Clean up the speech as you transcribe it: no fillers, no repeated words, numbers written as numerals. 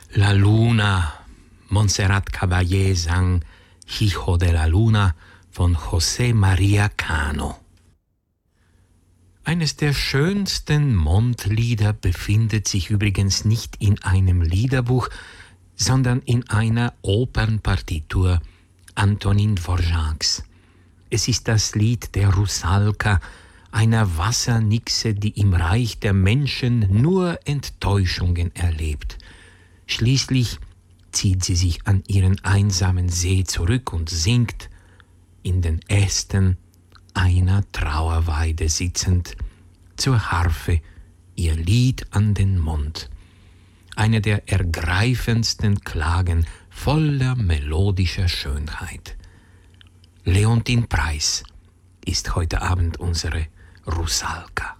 La Luna, Montserrat Caballé sang Hijo de la Luna von José María Cano. Eines der schönsten Mondlieder befindet sich übrigens nicht in einem Liederbuch, sondern in einer Opernpartitur Antonin Dvořáks. Es ist das Lied der Rusalka, einer Wassernixe, die im Reich der Menschen nur Enttäuschungen erlebt. Schließlich zieht sie sich an ihren einsamen See zurück und singt, in den Ästen einer Trauerweide sitzend, zur Harfe ihr Lied an den Mund. Eine der ergreifendsten Klagen voller melodischer Schönheit. Leontin Preiss ist heute Abend unsere Rusalka.